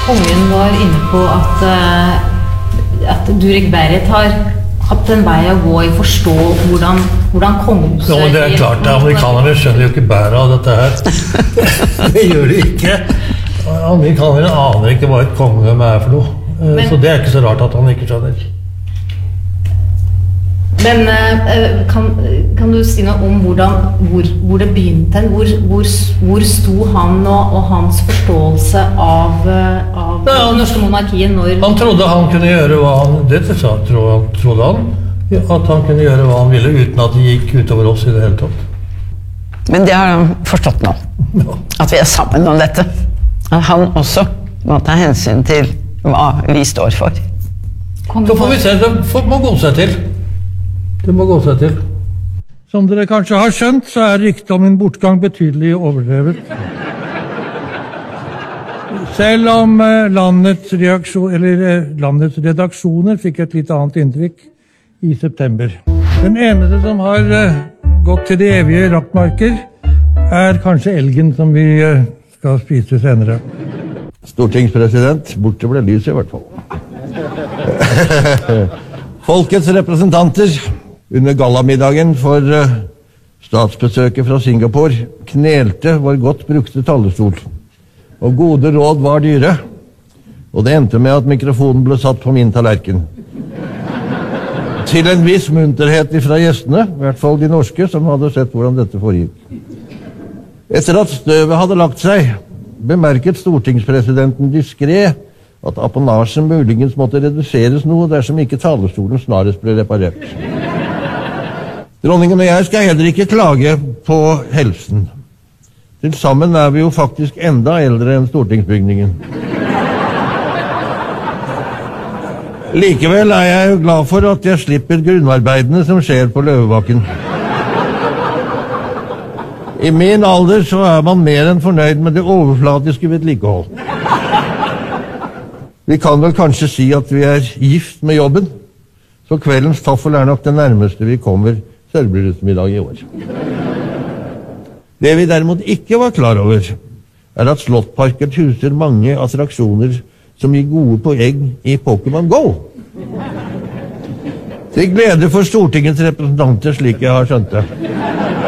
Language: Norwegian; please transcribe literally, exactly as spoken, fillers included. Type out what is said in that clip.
Kongen var inne på at, at Durek Barrett har hatt en vei å gå i forstå hvordan, hvordan kongehuset... Ja, det er klart, det amerikanerne skjønner jo ikke bæret av dette her. Det gjør de ikke. Amerikanerne aner ikke hva et kongedømme er for noe. Men, så det er ikke så rart at han ikke skjønner. Men kan, kan du si noe om hvordan, hvor, hvor det begynte, hvor, hvor, hvor sto han og, og hans forståelse av, av ja, det norske monarkiet når... Han trodde han kunne gjøre hva han, det sa, trodde han, at han kunne gjøre hva han ville uten at det gikk utover oss i det hele tatt. Men det har han forstått nå, ja. At vi er sammen om dette. At han også må ta hensyn til hva vi står for. Så får vi se, det må gå seg til. Det må gå seg til. Som dere kanskje har skjønt, så er ryktet om min bortgang betydelig overdrevet. Selv om landets, reaksjon, eller landets redaksjoner fikk et litt annet inntrykk i september. Den eneste som har gått til de evige rattmarker er kanskje elgen som vi skal spise senere. Stortingspresident, borte ble lys i hvert fall. Folkets representanter, under gallamiddagen for statsbesøket fra Singapore knelte vår godt brukte talerstol. Og gode råd var dyre. Og det endte med at mikrofonen ble satt på min tallerken. Til en viss munterhet fra gjestene, i hvert fall de norske, som hadde sett hvordan dette foregikk. Etter at støvet hadde lagt seg, bemerket stortingspresidenten diskret at apanasjen muligens måtte reduseres noe dersom ikke talerstolen snarest ble reparert. Dronningen og jeg skal heller ikke klage på helsen. Til sammen er vi jo faktisk enda eldre enn stortingsbygningen. Likevel er jeg jo glad for at jeg slipper grunnarbeidene som skjer på Løvebakken. I min alder så er man mer enn fornøyd med det overflatiske vedlikehold. Vi kan vel kanskje si at vi er gift med jobben, så kveldens taffel er nok det nærmeste vi kommer sørbrødsmiddag i år. Det vi derimot ikke var klar over, er at Slottparken huser mange attraksjoner som gir gode poeng i Pokémon Go. Til glede for Stortingets representanter, slik jeg har skjønt det.